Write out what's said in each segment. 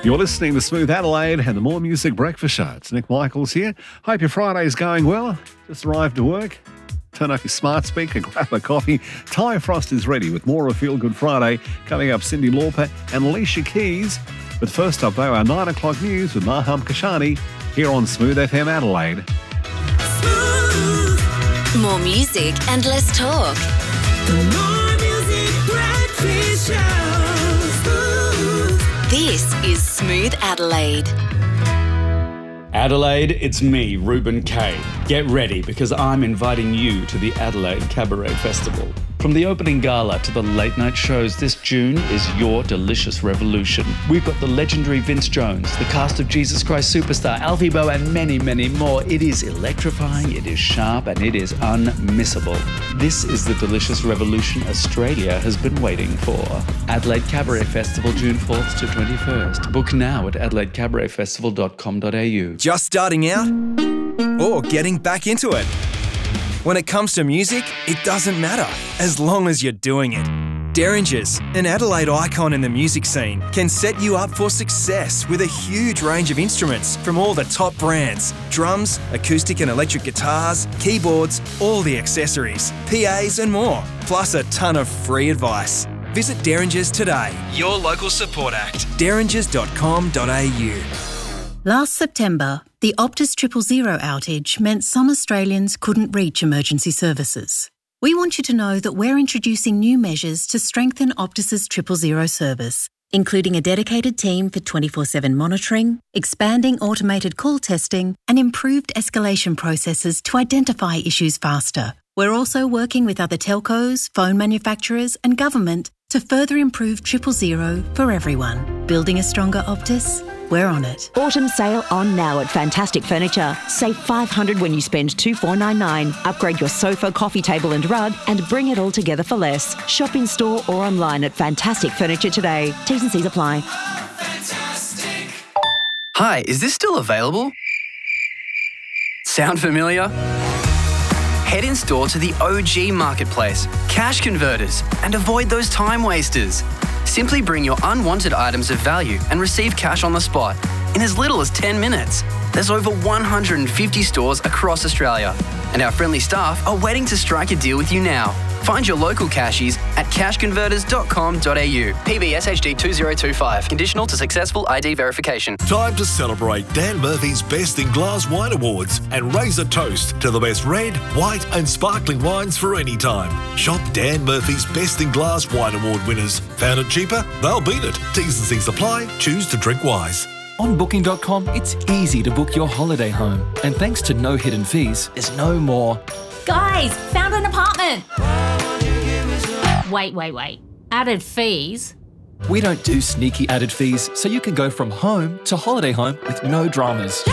You're listening to Smooth Adelaide and the More Music Breakfast Show. It's Nick Michaels here. Hope your Friday's going well. Just arrived to work. Turn up your smart speaker, grab a coffee. Ty Frost is ready with more of Feel Good Friday. Coming up, Cyndi Lauper and Alicia Keys. But first up, though, our 9 o'clock news with Maham Kashani here on Smooth FM Adelaide. More music and less talk. The More Music Breakfast Show. This is Smooth Adelaide. Adelaide, it's me, Ruben Kay. Get ready because I'm inviting you to the Adelaide Cabaret Festival. From the opening gala to the late night shows, this June is your delicious revolution. We've got the legendary Vince Jones, the cast of Jesus Christ Superstar, Alfie Boe, and many, many more. It is electrifying, it is sharp, and it is unmissable. This is the delicious revolution Australia has been waiting for. Adelaide Cabaret Festival, June 4th to 21st. Book now at adelaidecabaretfestival.com.au. Just starting out or getting back into it? When it comes to music, it doesn't matter, as long as you're doing it. Derringers, an Adelaide icon in the music scene, can set you up for success with a huge range of instruments from all the top brands. Drums, acoustic and electric guitars, keyboards, all the accessories, PAs and more, plus a ton of free advice. Visit Derringers today, your local support act, derringers.com.au. Last September, the Optus 000 outage meant some Australians couldn't reach emergency services. We want you to know that we're introducing new measures to strengthen Optus's 000 service, including a dedicated team for 24/7 monitoring, expanding automated call testing, and improved escalation processes to identify issues faster. We're also working with other telcos, phone manufacturers, and government to further improve 000 for everyone. Building a stronger Optus? We're on it. Autumn sale on now at Fantastic Furniture. Save $500 when you spend $2,499. Upgrade your sofa, coffee table and rug and bring it all together for less. Shop in store or online at Fantastic Furniture today. T's and C's apply. Hi, is this still available? Sound familiar? Head in store to the OG Marketplace, Cash Converters, and avoid those time wasters. Simply bring your unwanted items of value and receive cash on the spot in as little as 10 minutes. There's over 150 stores across Australia, and our friendly staff are waiting to strike a deal with you now. Find your local cashies at cashconverters.com.au. PBS HD 2025. Conditional to successful ID verification. Time to celebrate Dan Murphy's Best in Glass Wine Awards and raise a toast to the best red, white and sparkling wines for any time. Shop Dan Murphy's Best in Glass Wine Award winners. Found it cheaper? They'll beat it. T's and C's apply. Choose to drink wise. On Booking.com, it's easy to book your holiday home. And thanks to no hidden fees, there's no more. Guys, found an apartment. Wait. Added fees? We don't do sneaky added fees, so you can go from home to holiday home with no dramas.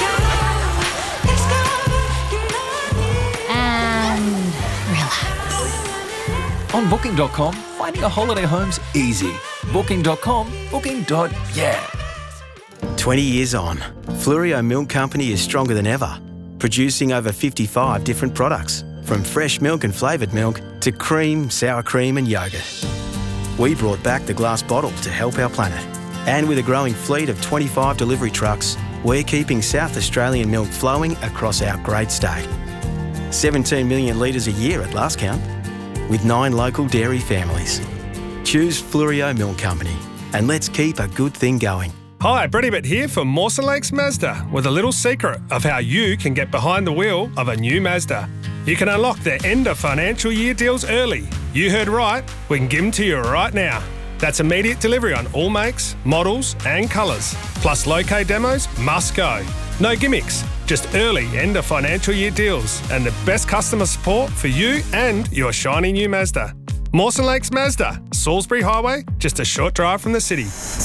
And relax. On Booking.com, finding a holiday home's easy. Booking.com, booking.yeah. 20 years on, Flurio Milk Company is stronger than ever, producing over 55 different products, from fresh milk and flavoured milk to cream, sour cream and yoghurt. We brought back the glass bottle to help our planet. And with a growing fleet of 25 delivery trucks, we're keeping South Australian milk flowing across our great state. 17 million litres a year at last count, with 9 local dairy families. Choose Flurio Milk Company, and let's keep a good thing going. Hi, Brett Hibbert here for Mawson Lakes Mazda with a little secret of how you can get behind the wheel of a new Mazda. You can unlock their end of financial year deals early. You heard right, we can give them to you right now. That's immediate delivery on all makes, models and colours. Plus low-K demos must go. No gimmicks, just early end of financial year deals and the best customer support for you and your shiny new Mazda. Mawson Lakes Mazda, Salisbury Highway, just a short drive from the city.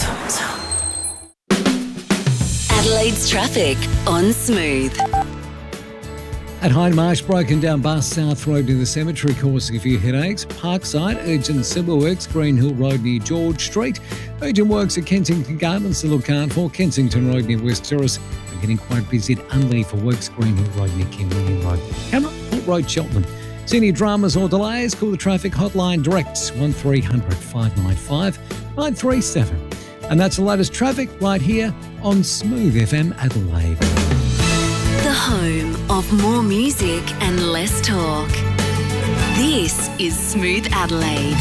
Adelaide's traffic on Smooth. At Hyde Marsh, broken down bus South Road near the cemetery causing a few headaches. Parkside, urgent civil works, Green Hill Road near George Street. Urgent works at Kensington Gardens to look out for. Kensington Road near West Terrace. We're getting quite busy at Unley for works, Green Hill Road near King William Road. Camera, Port Road, Cheltenham. See any dramas or delays? Call the traffic hotline direct 1300 595 937. And that's the latest traffic right here on Smooth FM Adelaide. The home of more music and less talk. This is Smooth Adelaide.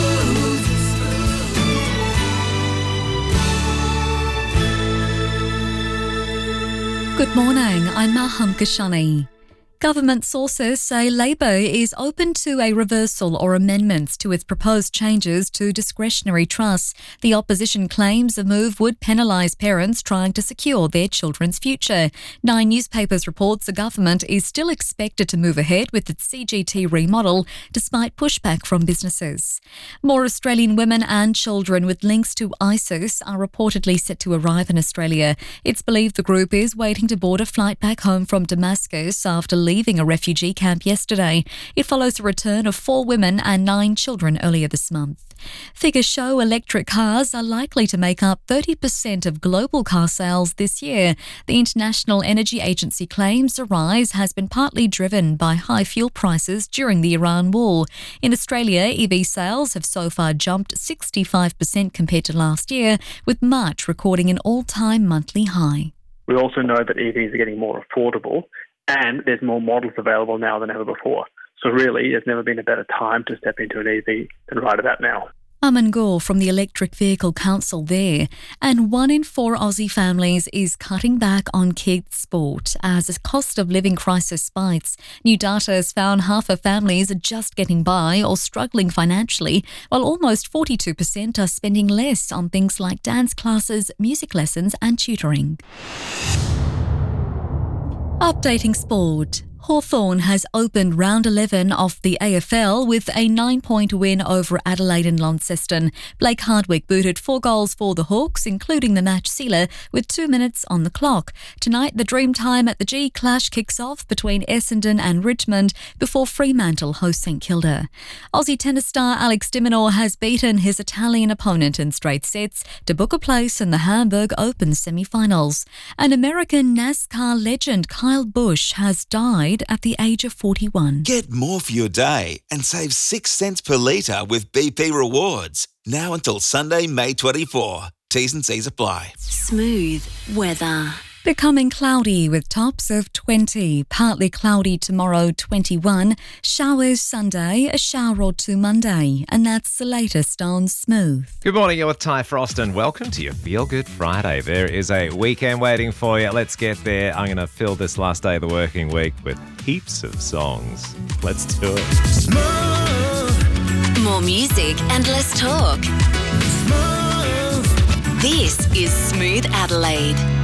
Good morning, I'm Maham Kashani. Government sources say Labor is open to a reversal or amendments to its proposed changes to discretionary trusts. The opposition claims the move would penalise parents trying to secure their children's future. Nine Newspapers reports the government is still expected to move ahead with its CGT remodel despite pushback from businesses. More Australian women and children with links to ISIS are reportedly set to arrive in Australia. It's believed the group is waiting to board a flight back home from Damascus after leaving a refugee camp yesterday. It follows the return of 4 women and 9 children earlier this month. Figures show electric cars are likely to make up 30% of global car sales this year. The International Energy Agency claims the rise has been partly driven by high fuel prices during the Iran war. In Australia, EV sales have so far jumped 65% compared to last year, with March recording an all-time monthly high. We also know that EVs are getting more affordable, and there's more models available now than ever before. So really, there's never been a better time to step into an EV than right about now. Aman Gore from the Electric Vehicle Council there. And 1 in 4 Aussie families is cutting back on kids' sport as the cost of living crisis spikes. New data has found half of families are just getting by or struggling financially, while almost 42% are spending less on things like dance classes, music lessons and tutoring. Updating sport. Hawthorn has opened round 11 of the AFL with a 9-point win over Adelaide and Launceston. Blake Hardwick booted 4 goals for the Hawks, including the match sealer, with 2 minutes on the clock. Tonight, the dream time at the G Clash kicks off between Essendon and Richmond before Fremantle host St Kilda. Aussie tennis star Alex de Minaur has beaten his Italian opponent in straight sets to book a place in the Hamburg Open semi-finals. An American NASCAR legend, Kyle Busch, has died at the age of 41. Get more for your day and save 6 cents per litre with BP Rewards. Now until Sunday, May 24. T's and C's apply. Smooth weather. Becoming cloudy with tops of 20. Partly cloudy tomorrow, 21. Showers Sunday, a shower or 2 Monday. And that's the latest on Smooth. Good morning, you're with Ty Frost and welcome to your Feel Good Friday. There is a weekend waiting for you. Let's get there. I'm going to fill this last day of the working week with heaps of songs. Let's do it. Smooth. More music and less talk. Smooth. This is Smooth Adelaide.